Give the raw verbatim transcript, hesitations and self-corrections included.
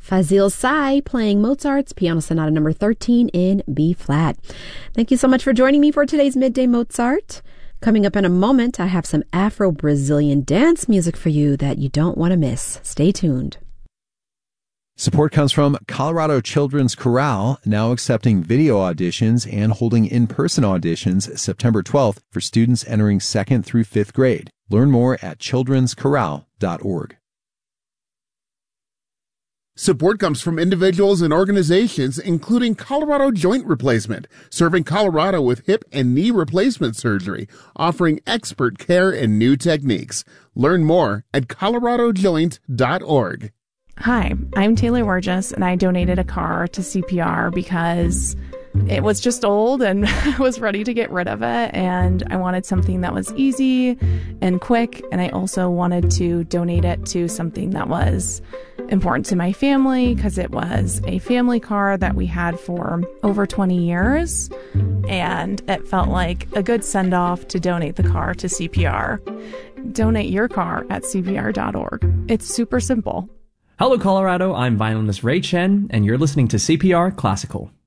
Fazil Say playing Mozart's Piano Sonata number thirteen in B flat. Thank you so much for joining me for today's Midday Mozart. Coming up in a moment, I have some Afro-Brazilian dance music for you that you don't want to miss. Stay tuned. Support comes from Colorado Children's Chorale, now accepting video auditions and holding in-person auditions September twelfth for students entering second through fifth grade. Learn more at children's chorale dot org. Support comes from individuals and organizations, including Colorado Joint Replacement, serving Colorado with hip and knee replacement surgery, offering expert care and new techniques. Learn more at colorado joint dot org. Hi, I'm Taylor Wargis, and I donated a car to C P R because it was just old and I was ready to get rid of it, and I wanted something that was easy and quick, and I also wanted to donate it to something that was important to my family because it was a family car that we had for over twenty years, and it felt like a good send-off to donate the car to C P R. Donate your car at C P R dot org. It's super simple. Hello, Colorado. I'm violinist Ray Chen, and you're listening to C P R Classical.